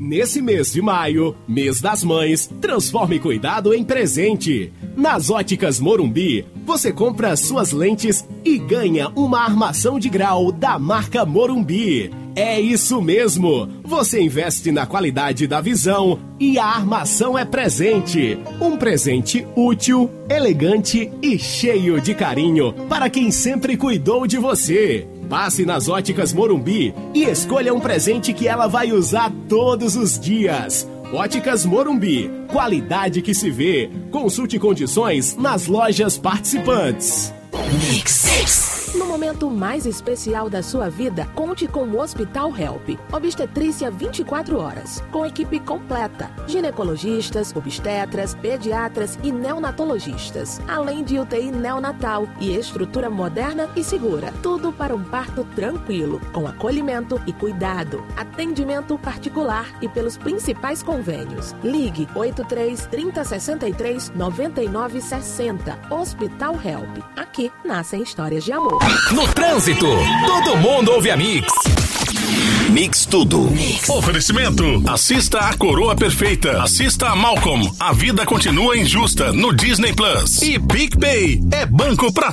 Nesse mês de maio, mês das mães, transforme cuidado em presente. Nas Óticas Morumbi, você compra suas lentes e ganha uma armação de grau da marca Morumbi. É isso mesmo! Você investe na qualidade da visão e a armação é presente. Um presente útil, elegante e cheio de carinho para quem sempre cuidou de você. Passe nas Óticas Morumbi e escolha um presente que ela vai usar todos os dias. Óticas Morumbi, qualidade que se vê. Consulte condições nas lojas participantes. Mix. No momento mais especial da sua vida, conte com o Hospital Help. Obstetrícia 24 horas, com equipe completa. Ginecologistas, obstetras, pediatras e neonatologistas. Além de UTI neonatal e estrutura moderna e segura. Tudo para um parto tranquilo, com acolhimento e cuidado. Atendimento particular e pelos principais convênios. Ligue 83 3063 9960. Hospital Help. Aqui nascem histórias de amor. No trânsito, todo mundo ouve a Mix. Mix tudo. Mix. Oferecimento. Assista a Coroa Perfeita. Assista a Malcolm. A vida continua injusta no Disney Plus. E PicPay é banco pra